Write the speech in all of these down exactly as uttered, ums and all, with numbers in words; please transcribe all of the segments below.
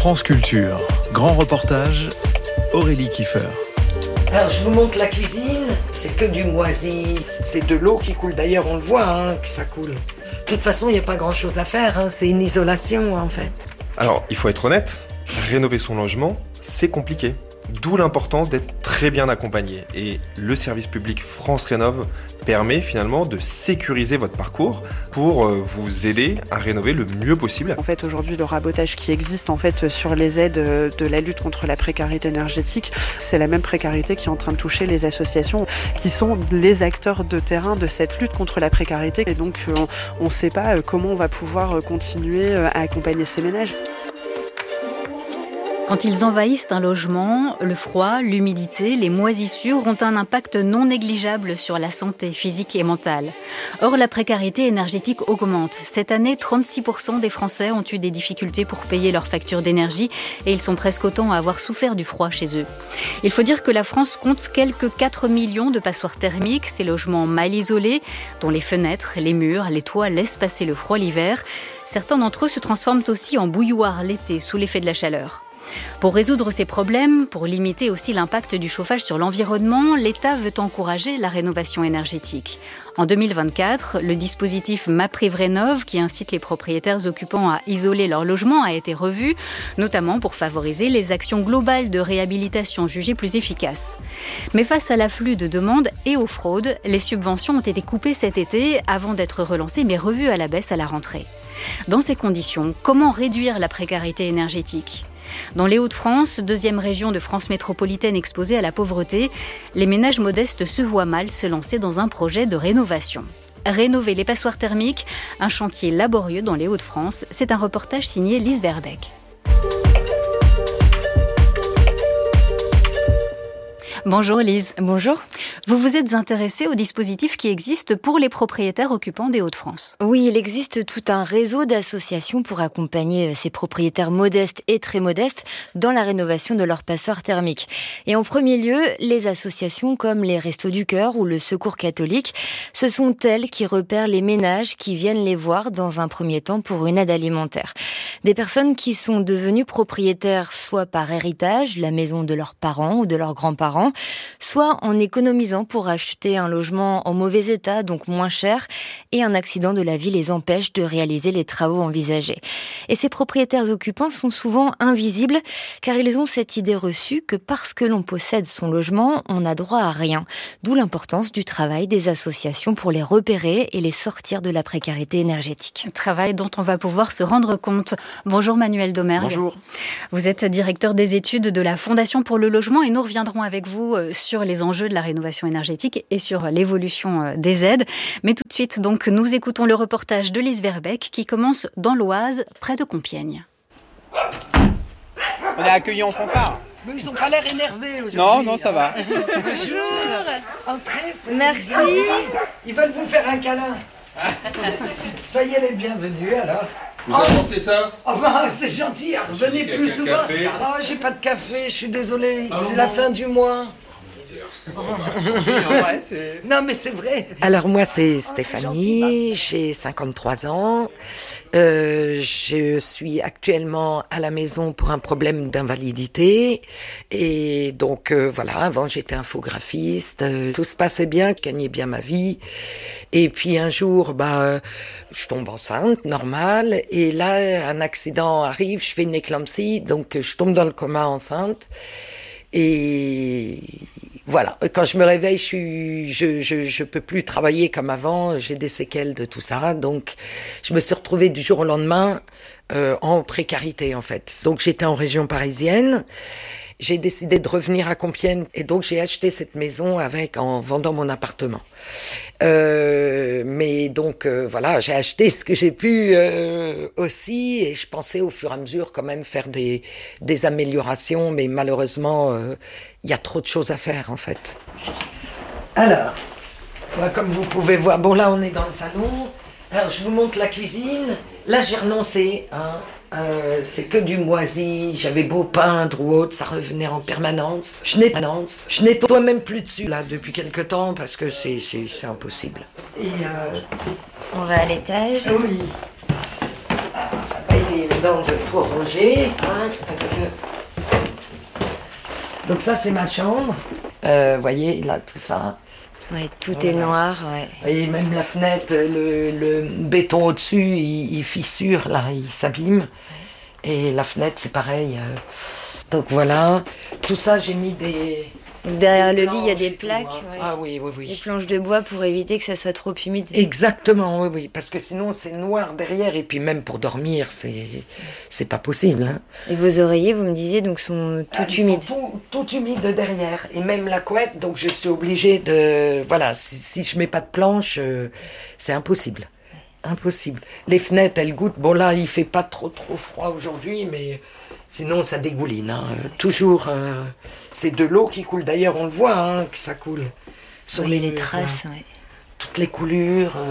France Culture, grand reportage, Aurélie Kiefer. Alors je vous montre la cuisine, c'est que du moisi, c'est de l'eau qui coule, d'ailleurs on le voit hein, que ça coule. De toute façon il n'y a pas grand chose à faire, hein. C'est une isolation en fait. Alors il faut être honnête, rénover son logement c'est compliqué, d'où l'importance d'être très bien accompagné. Et le service public France Rénov permet finalement de sécuriser votre parcours pour vous aider à rénover le mieux possible. En fait, aujourd'hui, le rabotage qui existe en fait sur les aides de la lutte contre la précarité énergétique, c'est la même précarité qui est en train de toucher les associations qui sont les acteurs de terrain de cette lutte contre la précarité. Et donc, on ne sait pas comment on va pouvoir continuer à accompagner ces ménages. Quand ils envahissent un logement, le froid, l'humidité, les moisissures ont un impact non négligeable sur la santé physique et mentale. Or, la précarité énergétique augmente. Cette année, trente-six pour cent des Français ont eu des difficultés pour payer leurs factures d'énergie et ils sont presque autant à avoir souffert du froid chez eux. Il faut dire que la France compte quelques quatre millions de passoires thermiques, ces logements mal isolés, dont les fenêtres, les murs, les toits laissent passer le froid l'hiver. Certains d'entre eux se transforment aussi en bouilloire l'été sous l'effet de la chaleur. Pour résoudre ces problèmes, pour limiter aussi l'impact du chauffage sur l'environnement, l'État veut encourager la rénovation énergétique. En deux mille vingt-quatre, le dispositif MaPrimeRénov', qui incite les propriétaires occupants à isoler leur logement, a été revu, notamment pour favoriser les actions globales de réhabilitation jugées plus efficaces. Mais face à l'afflux de demandes et aux fraudes, les subventions ont été coupées cet été avant d'être relancées mais revues à la baisse à la rentrée. Dans ces conditions, comment réduire la précarité énergétique ? Dans les Hauts-de-France, deuxième région de France métropolitaine exposée à la pauvreté, les ménages modestes se voient mal se lancer dans un projet de rénovation. Rénover les passoires thermiques, un chantier laborieux dans les Hauts-de-France, c'est un reportage signé Lise Verbeek. Bonjour Lise. Bonjour. Vous vous êtes intéressée au dispositif qui existe pour les propriétaires occupants des Hauts-de-France. Oui, il existe tout un réseau d'associations pour accompagner ces propriétaires modestes et très modestes dans la rénovation de leurs passoires thermiques. Et en premier lieu, les associations comme les Restos du Cœur ou le Secours catholique, ce sont elles qui repèrent les ménages qui viennent les voir dans un premier temps pour une aide alimentaire. Des personnes qui sont devenues propriétaires soit par héritage, la maison de leurs parents ou de leurs grands-parents, soit en économisant pour acheter un logement en mauvais état, donc moins cher, et un accident de la vie les empêche de réaliser les travaux envisagés. Et ces propriétaires occupants sont souvent invisibles, car ils ont cette idée reçue que parce que l'on possède son logement, on n'a droit à rien. D'où l'importance du travail des associations pour les repérer et les sortir de la précarité énergétique. Travail dont on va pouvoir se rendre compte. Bonjour Manuel Domergue. Bonjour. Vous êtes directeur des études de la Fondation pour le logement et nous reviendrons avec vous sur les enjeux de la rénovation énergétique et sur l'évolution des aides. Mais tout de suite, donc, nous écoutons le reportage de Lise Verbeek qui commence dans l'Oise, près de Compiègne. On est accueillis en fanfare. Mais ils n'ont pas l'air énervés aujourd'hui. Non, non, ça va. Bonjour. Entrez. Merci. Bien. Ils veulent vous faire un câlin. Soyez les bienvenus alors. Vous oh, apportez ça? Oh bah c'est gentil, revenez plus souvent. Café. Oh j'ai pas de café, je suis désolée, c'est la fin du mois. Oh. Ouais, c'est... Non mais c'est vrai. Alors moi c'est Stéphanie, j'ai cinquante-trois ans, euh, je suis actuellement à la maison pour un problème d'invalidité et donc euh, voilà, avant j'étais infographiste, euh, tout se passait bien, je gagnais bien ma vie et puis un jour bah je tombe enceinte, normal, et là un accident arrive, je fais une éclampsie, donc je tombe dans le coma enceinte et voilà, quand je me réveille, je suis, je, je, je peux plus travailler comme avant, j'ai des séquelles de tout ça, donc je me suis retrouvée du jour au lendemain euh, en précarité en fait. Donc j'étais en région parisienne, j'ai décidé de revenir à Compiègne et donc j'ai acheté cette maison avec en vendant mon appartement. Euh, mais donc euh, voilà, j'ai acheté ce que j'ai pu euh, aussi et je pensais au fur et à mesure quand même faire des, des améliorations, mais malheureusement il euh, y a trop de choses à faire en fait. Alors, bah, comme vous pouvez voir, bon là on est dans le salon, alors je vous montre la cuisine, là j'ai renoncé, hein. Euh, c'est que du moisi, j'avais beau peindre ou autre, ça revenait en permanence. Je nettoie, je nettoie même plus dessus là depuis quelque temps parce que c'est, c'est, c'est impossible. Et euh... on va à l'étage. Oui. Ah, ça n'a pas été prudent de tout ranger, hein, parce que... Donc ça, c'est ma chambre. Euh, vous voyez, là, tout ça. Ouais, tout Voilà. est noir, ouais. Et même la fenêtre, le, le béton au-dessus, il, il fissure, là, il s'abîme. Et la fenêtre, c'est pareil. euh. Donc voilà. Tout ça, j'ai mis des... Donc derrière des le lit, il y a planches des et tout, plaques. hein. Ouais. Ah oui, oui, Des oui. planches de bois pour éviter que ça soit trop humide. Exactement, oui, oui. Parce que sinon, c'est noir derrière. Et puis même pour dormir, c'est, c'est pas possible. Hein. Et vos oreillers, vous me disiez, donc sont tout Ah, ils humides. sont Tout, tout humide derrière. Et même la couette, donc je suis obligée de... Voilà, si, si je mets pas de planche, euh, c'est impossible. Impossible. Les fenêtres, elles goûtent. Bon là, il fait pas trop trop froid aujourd'hui, mais sinon ça dégouline. Hein. Toujours, euh, c'est de l'eau qui coule. D'ailleurs, on le voit hein, que ça coule. Sur Oui, les murs, traces, là. ouais. Toutes les coulures, euh,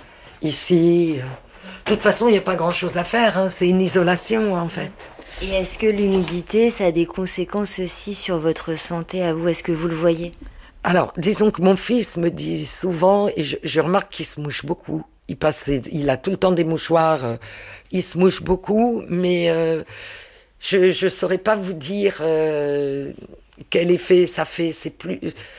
ici. euh. De toute façon, il n'y a pas grand-chose à faire. Hein. C'est une isolation, en fait. Et est-ce que l'humidité, ça a des conséquences aussi sur votre santé à vous? Est-ce que vous le voyez? Alors, disons que mon fils me dit souvent, et je, je remarque qu'il se mouche beaucoup. Il passe, il a tout le temps des mouchoirs. euh, il se mouche beaucoup, mais euh, je ne saurais pas vous dire euh, quel effet ça fait. C'est plus,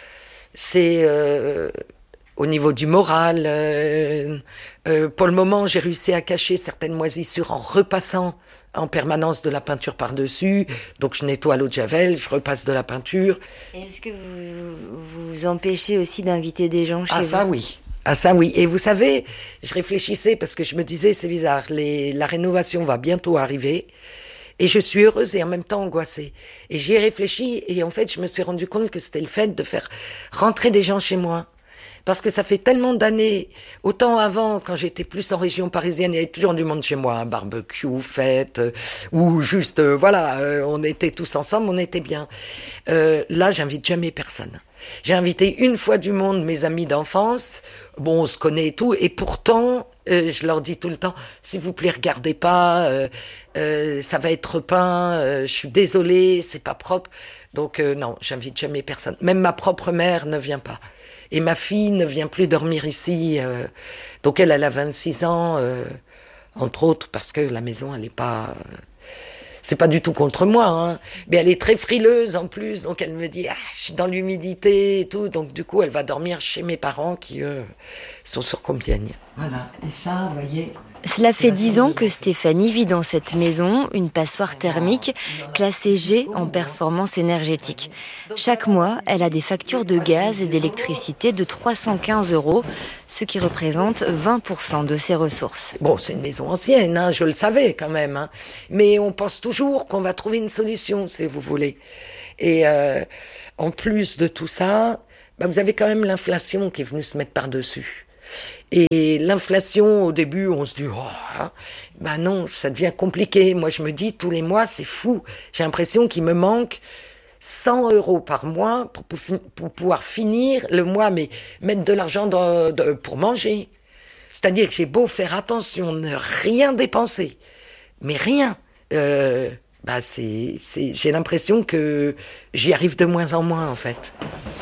c'est euh, au niveau du moral. Euh, euh, pour le moment, j'ai réussi à cacher certaines moisissures en repassant en permanence de la peinture par-dessus. Donc je nettoie l'eau de javel, je repasse de la peinture. Et est-ce que vous vous empêchez aussi d'inviter des gens chez Ah vous? ça oui. Ah ça oui. Et vous savez, je réfléchissais parce que je me disais, c'est bizarre, les, la rénovation va bientôt arriver. Et je suis heureuse et en même temps angoissée. Et j'y ai réfléchi et en fait, je me suis rendu compte que c'était le fait de faire rentrer des gens chez moi. Parce que ça fait tellement d'années, autant avant, quand j'étais plus en région parisienne, il y avait toujours du monde chez moi, un barbecue, fête, euh, ou juste, euh, voilà, euh, on était tous ensemble, on était bien. Euh, là, j'invite jamais personne. J'ai invité une fois du monde mes amis d'enfance, bon, on se connaît et tout, et pourtant, euh, je leur dis tout le temps, s'il vous plaît, regardez pas, euh, euh, ça va être repeint, euh, je suis désolée, c'est pas propre. Donc euh, non, j'invite jamais personne. Même ma propre mère ne vient pas. Et ma fille ne vient plus dormir ici. Euh, donc elle, elle a vingt-six ans, euh, entre autres, parce que la maison, elle est pas... Euh, c'est pas du tout contre moi, hein. Mais elle est très frileuse en plus, donc elle me dit, ah, je suis dans l'humidité et tout. Donc du coup, elle va dormir chez mes parents qui, eux, sont sur Compiègne. Voilà, et ça, vous voyez... Cela fait dix ans que Stéphanie vit dans cette maison, une passoire thermique classée G en performance énergétique. Chaque mois, elle a des factures de gaz et d'électricité de trois cent quinze euros, ce qui représente vingt pour cent de ses ressources. Bon, c'est une maison ancienne, hein, je le savais quand même. Hein. Mais on pense toujours qu'on va trouver une solution, si vous voulez. Et euh, en plus de tout ça, bah, vous avez quand même l'inflation qui est venue se mettre par-dessus. Et l'inflation, au début, on se dit, oh, hein. Ben non, ça devient compliqué. Moi, je me dis, tous les mois, c'est fou. J'ai l'impression qu'il me manque cent euros par mois pour, pour, pour pouvoir finir le mois, mais mettre de l'argent de, de, pour manger. C'est-à-dire que j'ai beau faire attention, ne rien dépenser, mais rien. Euh, bah c'est, c'est, j'ai l'impression que j'y arrive de moins en moins, en fait.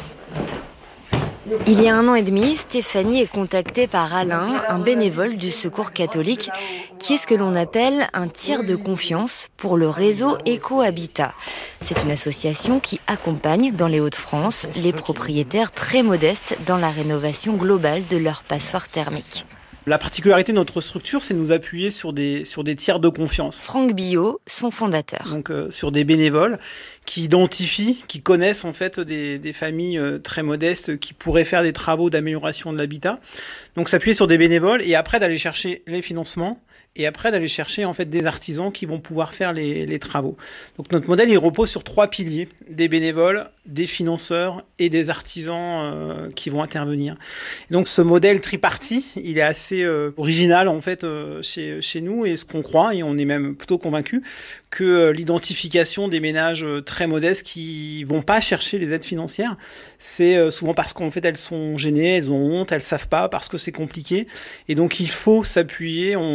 Il y a un an et demi, Stéphanie est contactée par Alain, un bénévole du Secours catholique, qui est ce que l'on appelle un tiers de confiance pour le réseau Éco-Habitat. C'est une association qui accompagne dans les Hauts-de-France les propriétaires très modestes dans la rénovation globale de leur passoire thermique. La particularité de notre structure, c'est de nous appuyer sur des, sur des tiers de confiance. Franck Billot, son fondateur. Donc euh, sur des bénévoles qui identifient, qui connaissent en fait des, des familles euh, très modestes qui pourraient faire des travaux d'amélioration de l'habitat. Donc s'appuyer sur des bénévoles et après d'aller chercher les financements et après d'aller chercher en fait des artisans qui vont pouvoir faire les, les travaux. Donc notre modèle il repose sur trois piliers, des bénévoles, des financeurs et des artisans euh, qui vont intervenir. Et donc ce modèle tripartite, il est assez euh, original en fait euh, chez, chez nous et ce qu'on croit et on est même plutôt convaincu que euh, l'identification des ménages euh, très modestes qui vont pas chercher les aides financières, c'est euh, souvent parce qu'en fait elles sont gênées, elles ont honte, elles savent pas parce que c'est compliqué et donc il faut s'appuyer on,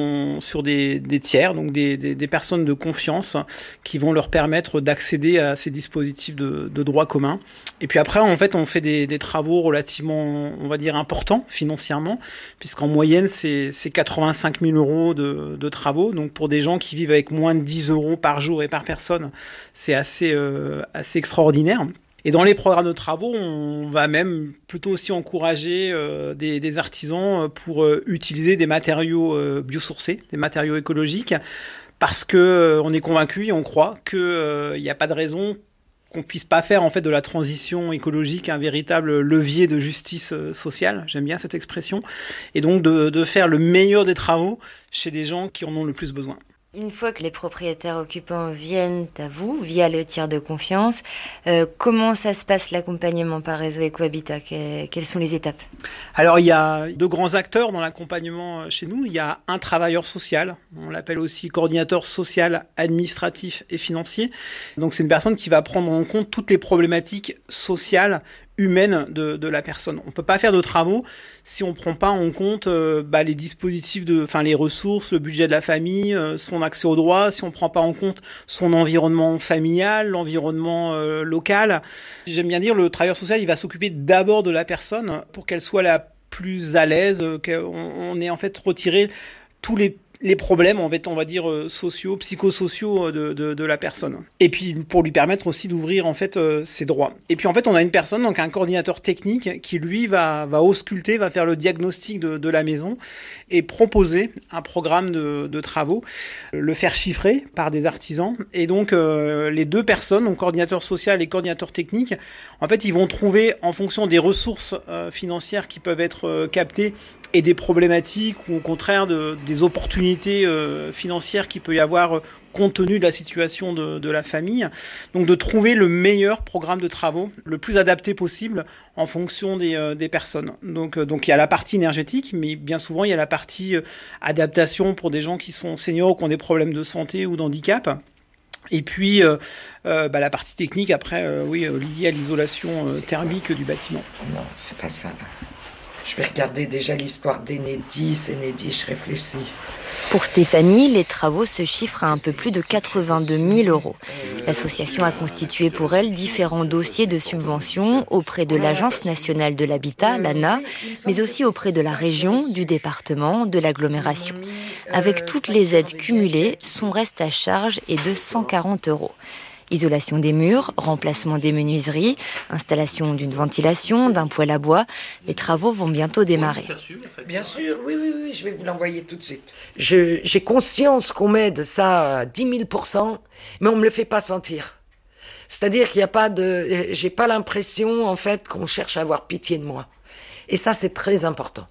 sur des, des tiers, donc des, des, des personnes de confiance qui vont leur permettre d'accéder à ces dispositifs de, de droit commun. Et puis après, en fait, on fait des, des travaux relativement, on va dire, importants financièrement, puisqu'en moyenne, c'est, c'est quatre-vingt-cinq mille euros de, de travaux. Donc pour des gens qui vivent avec moins de dix euros par jour et par personne, c'est assez, euh, assez extraordinaire. Et dans les programmes de travaux, on va même plutôt aussi encourager euh, des, des artisans pour euh, utiliser des matériaux euh, biosourcés, des matériaux écologiques, parce que euh, on est convaincu et on croit qu'il n'y euh, a pas de raison qu'on puisse pas faire en fait de la transition écologique un véritable levier de justice euh, sociale. J'aime bien cette expression. Et donc de, de faire le meilleur des travaux chez des gens qui en ont le plus besoin. Une fois que les propriétaires occupants viennent à vous, via le tiers de confiance, euh, comment ça se passe l'accompagnement par réseau Ecohabitat ? Quelles sont les étapes ? Alors il y a deux grands acteurs dans l'accompagnement chez nous. Il y a un travailleur social, on l'appelle aussi coordinateur social, administratif et financier. Donc c'est une personne qui va prendre en compte toutes les problématiques sociales, humaine de, de la personne. On peut pas faire de travaux si on prend pas en compte euh, bah, les dispositifs, de, enfin les ressources, le budget de la famille, euh, son accès aux droits, si on prend pas en compte son environnement familial, l'environnement euh, local. J'aime bien dire, le travailleur social, il va s'occuper d'abord de la personne pour qu'elle soit la plus à l'aise, euh, qu'on on ait en fait retiré tous les les problèmes, en fait, on va dire, sociaux, psychosociaux de, de, de la personne. Et puis, pour lui permettre aussi d'ouvrir, en fait, euh, ses droits. Et puis, en fait, on a une personne, donc un coordinateur technique, qui, lui, va, va ausculter, va faire le diagnostic de, de la maison et proposer un programme de, de travaux, le faire chiffrer par des artisans. Et donc, euh, les deux personnes, donc coordinateur social et coordinateur technique, en fait, ils vont trouver, en fonction des ressources euh, financières qui peuvent être euh, captées et des problématiques ou au contraire de, des opportunités euh, financières qu'il peut y avoir euh, compte tenu de la situation de, de la famille. Donc de trouver le meilleur programme de travaux, le plus adapté possible en fonction des, euh, des personnes. Donc, euh, donc il y a la partie énergétique, mais bien souvent il y a la partie euh, adaptation pour des gens qui sont seniors ou qui ont des problèmes de santé ou d'handicap. Et puis euh, euh, bah, la partie technique après, euh, oui, euh, liée à l'isolation euh, thermique du bâtiment. Non, c'est pas ça. Je vais regarder déjà l'histoire d'Enedis. Enedis, je réfléchis. Pour Stéphanie, les travaux se chiffrent à un peu plus de quatre-vingt-deux mille euros. L'association a constitué pour elle différents dossiers de subvention auprès de l'Agence nationale de l'habitat, l'A N A, mais aussi auprès de la région, du département, de l'agglomération. Avec toutes les aides cumulées, son reste à charge est de cent quarante euros. Isolation des murs, remplacement des menuiseries, installation d'une ventilation, d'un poêle à bois. Les travaux vont bientôt démarrer. Bien sûr, oui, oui, oui, je vais vous l'envoyer tout de suite. Je, j'ai conscience qu'on m'aide ça à dix mille pour cent, mais on me le fait pas sentir. C'est-à-dire qu'il n'y a pas de, j'ai pas l'impression, en fait, qu'on cherche à avoir pitié de moi. Et ça, c'est très important.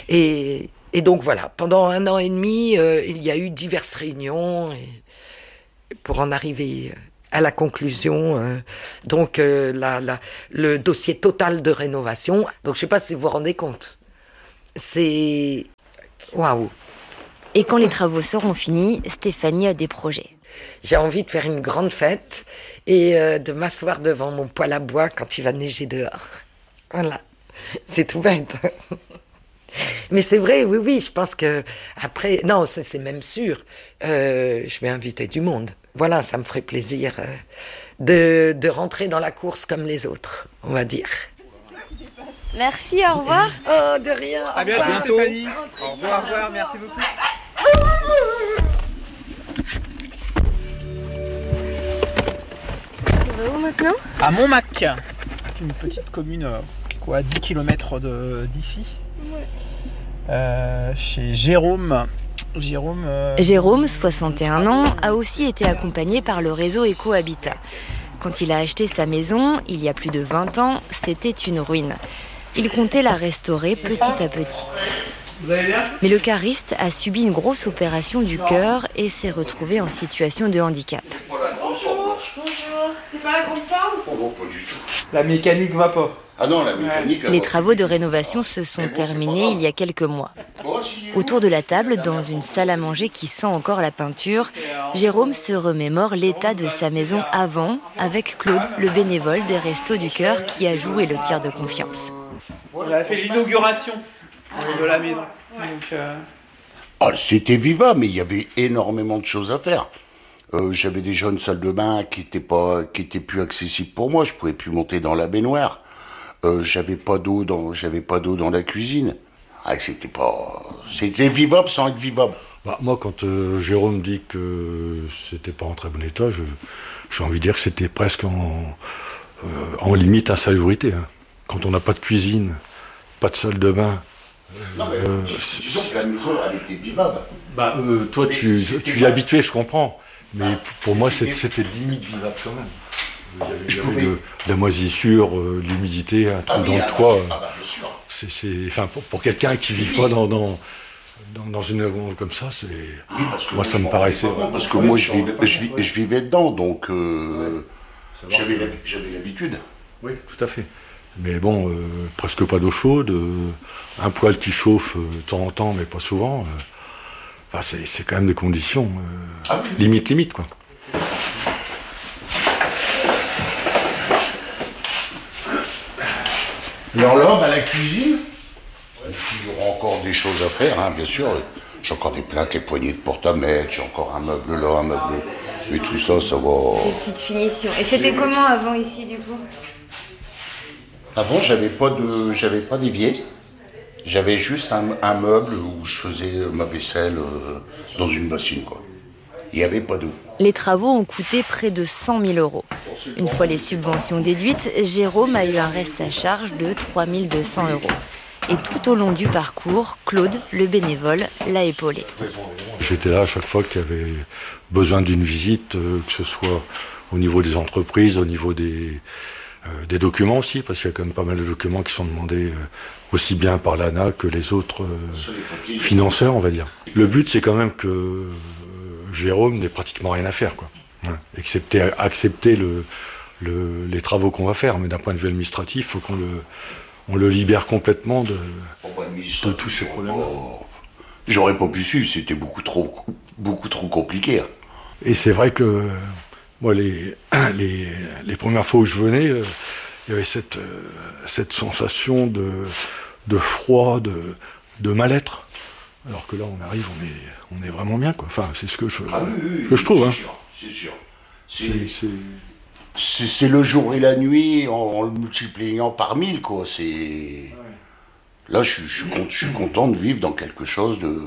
Et, et donc voilà, pendant un an et demi, euh, il y a eu diverses réunions et, pour en arriver à la conclusion, euh, donc euh, la, la, le dossier total de rénovation. Donc je sais pas si vous vous rendez compte. C'est... Waouh. Et quand les travaux seront finis, Stéphanie a des projets. J'ai envie de faire une grande fête et euh, de m'asseoir devant mon poêle à bois quand il va neiger dehors. Voilà. C'est tout bête. Mais c'est vrai, oui, oui, je pense que après... Non, ça, c'est même sûr. Euh, je vais inviter du monde. Voilà, ça me ferait plaisir euh, de, de rentrer dans la course comme les autres, on va dire. Merci, au revoir. Oh, de rien. À bientôt, Stéphanie. Au revoir, au revoir, merci beaucoup. On va où maintenant ? À Montmac, une petite commune euh, quoi, à dix kilomètres de, d'ici, euh, chez Jérôme. Jérôme, euh... Jérôme, soixante et un ans, a aussi été accompagné par le réseau Ecohabitat. Quand il a acheté sa maison, il y a plus de vingt ans, c'était une ruine. Il comptait la restaurer petit à petit. Mais le cariste a subi une grosse opération du cœur et s'est retrouvé en situation de handicap. Bonjour, bonjour. C'est pas la grande forme ? Oh, pas du tout. La mécanique va pas. Ah non, la mécanique... Les travaux de rénovation se sont terminés il y a quelques mois. Autour de la table, dans une salle à manger qui sent encore la peinture, Jérôme se remémore l'état de sa maison avant, avec Claude, le bénévole des Restos du Cœur qui a joué le tiers de confiance. On a fait l'inauguration de la maison. Donc, euh, Ah, c'était vivable, mais il y avait énormément de choses à faire. Euh, j'avais déjà une salle de bain qui était pas, qui était plus accessible pour moi. Je pouvais plus monter dans la baignoire. Euh, j'avais pas d'eau dans, j'avais pas d'eau dans la cuisine. Ah, c'était pas, c'était vivable sans être vivable. Bah, moi, quand euh, Jérôme dit que c'était pas en très bon état, je, j'ai envie de dire que c'était presque en, euh, en limite insalubrité. Hein. Quand on n'a pas de cuisine, pas de salle de bain. Non, mais euh, disons que la maison, elle était vivable. Bah, euh, toi, mais tu, tu y es habitué, je comprends. Mais ah, pour moi, c'était, c'était limite vivable quand même. Il y avait, il y avait pouvais... de, de la moisissure, euh, de l'humidité, un trou ah, dans le toit. Ah, bah, bien sûr. C'est, c'est, enfin, pour, pour quelqu'un qui ne vit pas dans, dans, dans, dans une maison comme ça, c'est, oui, moi, ça me paraissait. Bon, parce que moi, je vivais, je, vivais, je vivais dedans, donc euh, ouais, j'avais, j'avais l'habitude. Oui, tout à fait. Mais bon, euh, presque pas d'eau chaude, euh, un poêle qui chauffe euh, de temps en temps, mais pas souvent. Euh, enfin, c'est, c'est quand même des conditions euh, ah, oui. limite, limite, quoi. L'horloge à la cuisine, il y aura encore des choses à faire, hein, bien sûr. J'ai encore des plaques et poignées de porte à mettre, j'ai encore un meuble là, un meuble. Mais tout ça, ça va. Des petites finitions. Et c'était comment avant ici, du coup ? Avant, j'avais pas de, j'avais pas d'évier. J'avais juste un, un meuble où je faisais ma vaisselle euh, dans une bassine, quoi. Il n'y avait pas d'eau. Les travaux ont coûté près de cent mille euros. Une fois les subventions déduites, Jérôme a eu un reste à charge de trois mille deux cents euros. Et tout au long du parcours, Claude, le bénévole, l'a épaulé. J'étais là à chaque fois qu'il y avait besoin d'une visite, euh, que ce soit au niveau des entreprises, au niveau des... Euh, des documents aussi, parce qu'il y a quand même pas mal de documents qui sont demandés euh, aussi bien par l'A N A que les autres euh, financeurs, on va dire. Le but, c'est quand même que euh, Jérôme n'ait pratiquement rien à faire, quoi. Hein, excepté accepter le, le, les travaux qu'on va faire, mais d'un point de vue administratif, il faut qu'on le, on le libère complètement de, de tous ces problèmes-là. J'aurais pas pu suivre, c'était beaucoup trop, beaucoup trop compliqué. Et c'est vrai que moi, les, les, les premières fois où je venais, euh, il y avait cette, euh, cette sensation de, de froid, de, de mal-être. Alors que là, on arrive, on est, on est vraiment bien, quoi. Enfin, c'est ce que je, ah oui, oui, que je trouve. C'est hein. sûr, c'est sûr. C'est, c'est, c'est... C'est, c'est le jour et la nuit en, en le multipliant par mille, quoi. C'est... Ouais. Là, je, je, je, je suis content de vivre dans quelque chose de...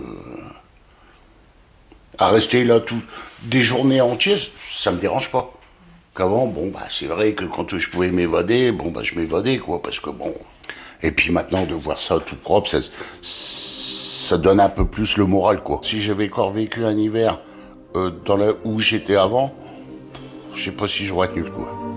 À rester là tout, des journées entières, ça me dérange pas. Qu'avant, bon, bah, c'est vrai que quand je pouvais m'évader, bon, bah, je m'évadais, quoi, parce que bon. Et puis maintenant, de voir ça tout propre, ça, ça donne un peu plus le moral, quoi. Si j'avais encore vécu un hiver euh, dans la, où j'étais avant, je sais pas si j'aurais tenu le coup.